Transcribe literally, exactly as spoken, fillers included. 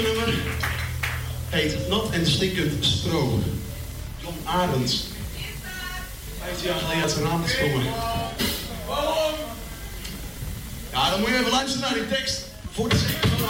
volgende nummer heet Nat en Stinkend Stro. John Arends. Vijftien jaar geleden uit zijn raam gesprongen. Ja, dan moet je even luisteren naar die tekst. Voor de zekerheid.